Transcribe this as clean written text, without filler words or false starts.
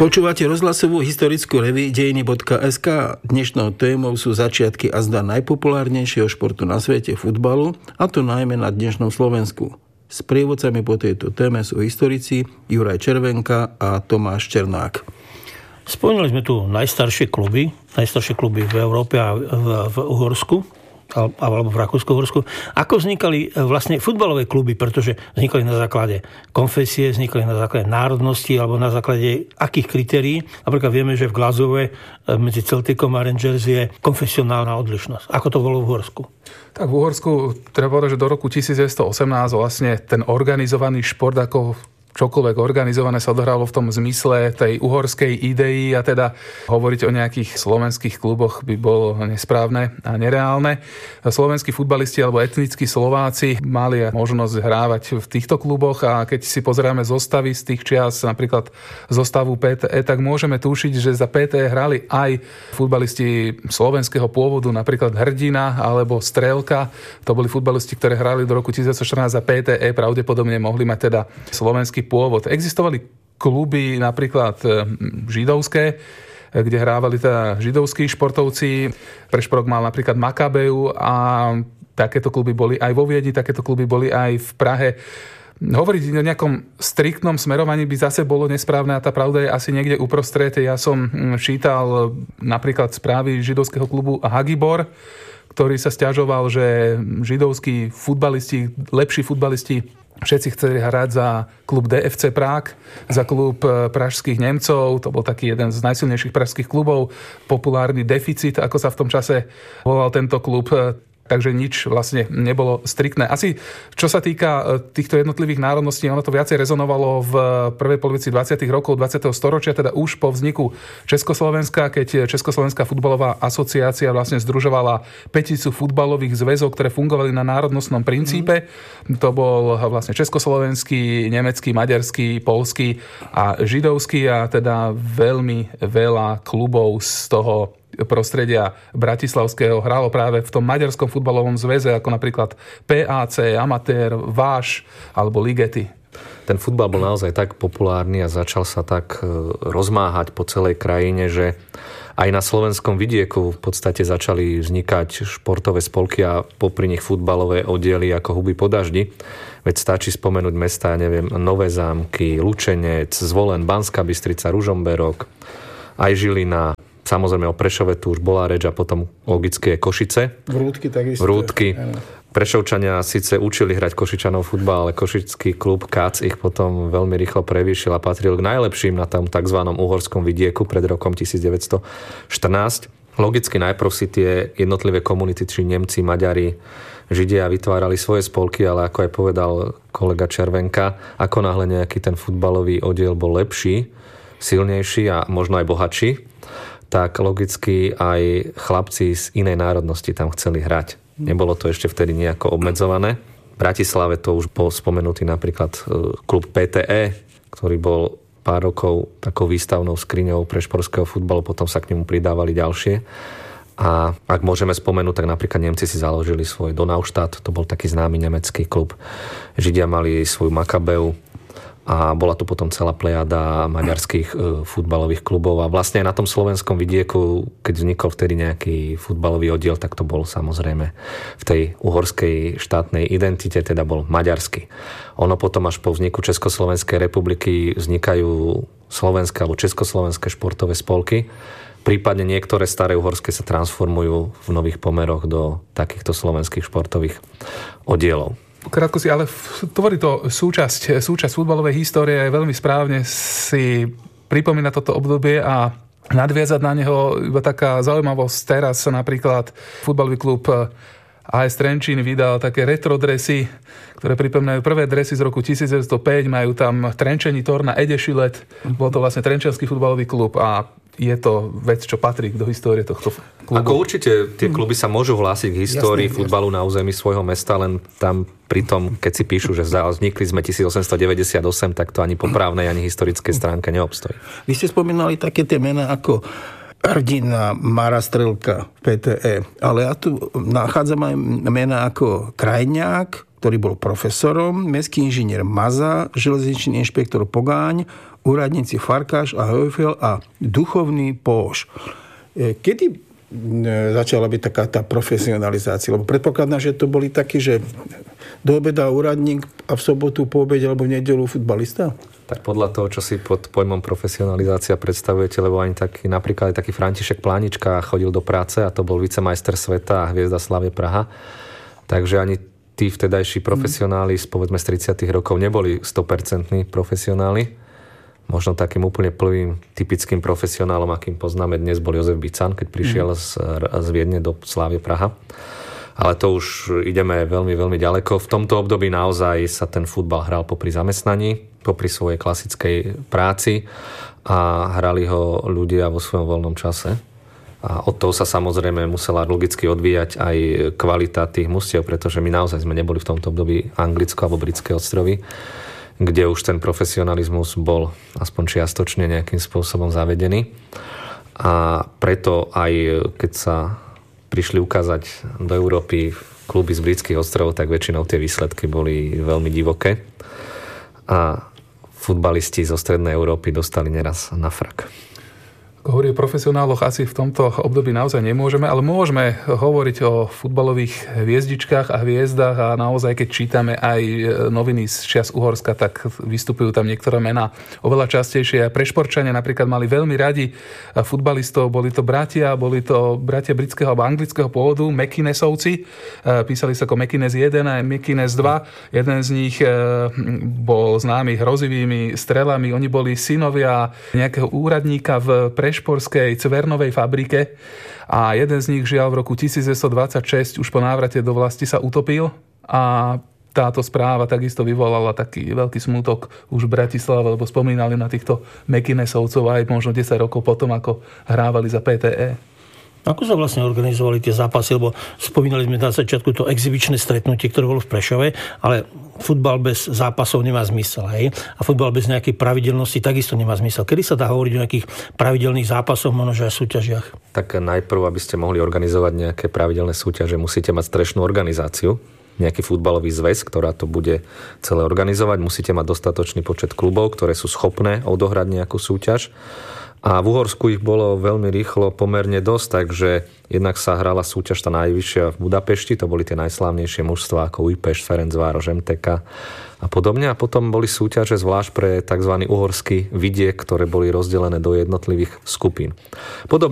Počúvate rozhlasovú historickú reví dejiny.sk. Dnešnou témou sú začiatky azda najpopulárnejšieho športu na svete, futbalu, a to najmä na dnešnom Slovensku. Sprievodcami po tejto téme sú historici Juraj Červenka a Tomáš Černák. Spomínali sme tu najstaršie kluby v Európe a v Uhorsku, alebo v Rakúsko-Uhorsku. Ako vznikali vlastne futbalové kluby, pretože vznikali na základe konfesie, vznikali na základe národnosti alebo na základe akých kritérií? Napríklad vieme, že v Glasgowe medzi Celticom a Rangers je konfesionálna odlišnosť. Ako to bolo v Uhorsku? Tak v Uhorsku treba povedať, že do roku 1918 vlastne ten organizovaný šport ako čokoľvek organizované sa odohralo v tom zmysle tej uhorskej idei, a teda hovoriť o nejakých slovenských kluboch by bolo nesprávne a nereálne. Slovenskí futbalisti alebo etnickí Slováci mali možnosť hrávať v týchto kluboch, a keď si pozeráme zostavy z tých čias, napríklad zostavu PTE, tak môžeme tušiť, že za PTE hrali aj futbalisti slovenského pôvodu, napríklad Hrdina alebo Strelka. To boli futbalisti, ktorí hrali do roku 1914 za PTE, pravdepodobne mohli mať teda slovenský pôvod. Existovali kluby napríklad židovské, kde hrávali teda židovskí športovci. Prešporok mal napríklad Makabeu a takéto kluby boli aj vo Viedni, takéto kluby boli aj v Prahe. Hovoriť o nejakom striktnom smerovaní by zase bolo nesprávne, a tá pravda je asi niekde uprostred. Ja som čítal napríklad správy židovského klubu Hagibor, ktorý sa sťažoval, že židovskí futbalisti, lepší futbalisti, všetci chceli hrať za klub DFC Prák, za klub pražských Nemcov. To bol taký jeden z najsilnejších pražských klubov. Populárny Deficit, ako sa v tom čase volal tento klub. Takže nič vlastne nebolo striktné. Asi čo sa týka týchto jednotlivých národností, ono to viacej rezonovalo v prvej polovici 20. rokov 20. storočia, teda už po vzniku Československa, keď Československá futbalová asociácia vlastne združovala 5 futbalových zväzov, ktoré fungovali na národnostnom princípe. To bol vlastne československý, nemecký, maďarský, poľský a židovský, a teda veľmi veľa klubov z toho prostredia bratislavského hralo práve v tom maďarskom futbalovom zväze, ako napríklad PAC, Amatér, Váš alebo Ligety. Ten futbal bol naozaj tak populárny a začal sa tak rozmáhať po celej krajine, že aj na slovenskom vidieku v podstate začali vznikať športové spolky a popri nich futbalové oddiely ako huby po daždi. Veď stačí spomenúť mestá, Nové Zámky, Lučenec, Zvolen, Banská Bystrica, Ružomberok, aj Žilina. Samozrejme o Prešove tu už bola reč, a potom logicky je Košice. Vrútky takisto. Vrútky. Prešovčania síce učili hrať Košičanov futbal, ale košický klub KAC ich potom veľmi rýchlo prevýšil a patril k najlepším na tom tzv. Uhorskom vidieku pred rokom 1914. Logicky najprv si tie jednotlivé komunity, či Nemci, Maďari, Židia vytvárali svoje spolky, ale ako aj povedal kolega Červenka, ako náhle nejaký ten futbalový oddiel bol lepší, silnejší a možno aj bohatší, tak logicky aj chlapci z inej národnosti tam chceli hrať. Nebolo to ešte vtedy nejako obmedzované. V Bratislave to už bol spomenutý napríklad klub PTE, ktorý bol pár rokov takou výstavnou skriňou pre športského futbalu, potom sa k nemu pridávali ďalšie. A ak môžeme spomenúť, tak napríklad Nemci si založili svoj Donaustadt, to bol taký známy nemecký klub. Židia mali svoju Makabeu, a bola tu potom celá plejada maďarských futbalových klubov, a vlastne aj na tom slovenskom vidieku, keď vznikol vtedy nejaký futbalový oddiel, tak to bol samozrejme v tej uhorskej štátnej identite, teda bol maďarský. Ono potom až po vzniku Československej republiky vznikajú slovenské alebo československé športové spolky, prípadne niektoré staré uhorské sa transformujú v nových pomeroch do takýchto slovenských športových oddielov. Krátko si, ale tvorí to súčasť futbalovej histórie, je veľmi správne si pripomína toto obdobie a nadviazať na neho. Iba taká zaujímavosť, teraz napríklad futbalový klub AS Trenčín vydal také retro dresy, ktoré pripomínajú prvé dresy z roku 1905, majú tam Trenčení Torna Edešilet, bol to vlastne Trenčiansky futbalový klub a je to vec, čo patrí do histórie tohto klubu. Ako určite tie kluby sa môžu hlásiť k histórii futbalu na území svojho mesta, len tam pritom, keď si píšu, že vznikli sme 1898, tak to ani po právnej, ani historickej stránke neobstojí. Vy ste spomínali také tie mená ako Hrdina, Mara Strelka, PTE, ale ja tu nachádzam aj mená ako Krajňák, ktorý bol profesorom, mestský inžinier Maza, železničný inšpektor Pogáň, úradníci Farkáš a Heufel a duchovný Póš. Kedy začala byť taká tá profesionalizácia? Lebo predpokladám, že to boli takí, že do obeda úradník a v sobotu po obede alebo v nedeľu futbalista? Tak podľa toho, čo si pod pojmom profesionalizácia predstavujete, lebo ani taký, napríklad aj taký František Plánička chodil do práce a to bol vicemajster sveta a hviezda Slavie Praha. Takže ani tí vtedajší profesionáli povedzme z 30. rokov neboli 100% profesionáli. Možno takým úplne plným typickým profesionálom, akým poznáme dnes, bol Jozef Bican, keď prišiel z Viedne do Slavie Praha. Ale to už ideme veľmi, veľmi ďaleko. V tomto období naozaj sa ten futbal hral popri zamestnaní, popri svojej klasickej práci a hrali ho ľudia vo svojom voľnom čase. A od toho sa samozrejme musela logicky odvíjať aj kvalita tých mustiev, pretože my naozaj sme neboli v tomto období Anglicko alebo Britské ostrovy, kde už ten profesionalizmus bol aspoň čiastočne nejakým spôsobom zavedený. A preto aj keď sa prišli ukázať do Európy kluby z Britských ostrovov, tak väčšinou tie výsledky boli veľmi divoké. A futbalisti zo Strednej Európy dostali neraz na frak. Hovorí o profesionáloch asi v tomto období naozaj nemôžeme, ale môžeme hovoriť o futbalových hviezdičkách a hviezdach a naozaj, keď čítame aj noviny z čias Uhorska, tak vystupujú tam niektoré mená oveľa častejšie. Prešporčania napríklad mali veľmi radi futbalistov, boli to bratia britského alebo anglického pôvodu, McInnesovci. Písali sa ako McInnes 1 a McInnes 2. Jeden z nich bol známy hrozivými strelami. Oni boli synovia nejakého úradníka v prešporskej cvernovej fabrike a jeden z nich žiaľ v roku 1926 už po návrate do vlasti sa utopil a táto správa takisto vyvolala taký veľký smutok už v Bratislave, lebo spomínali na týchto McInnesovcov aj možno 10 rokov potom, ako hrávali za PTE. Ako sa vlastne organizovali tie zápasy? Lebo spomínali sme na začiatku to exibičné stretnutie, ktoré bolo v Prešove, ale futbal bez zápasov nemá zmysel. Hej? A futbal bez nejakej pravidelnosti takisto nemá zmysel. Kedy sa dá hovoriť o nejakých pravidelných zápasoch, možno aj súťažiach? Tak najprv, aby ste mohli organizovať nejaké pravidelné súťaže, musíte mať strešnú organizáciu, nejaký futbalový zväz, ktorá to bude celé organizovať. Musíte mať dostatočný počet klubov, ktoré sú schopné odohrať nejakú súťaž. A v Uhorsku ich bolo veľmi rýchlo pomerne dosť, takže jednak sa hrala súťaž tá najvyššia v Budapešti, to boli tie najslávnejšie mužstvá ako Újpešť, Ferencvároš, MTK a podobne. A potom boli súťaže zvlášť pre tzv. Uhorský vidiek, ktoré boli rozdelené do jednotlivých skupín. Podobne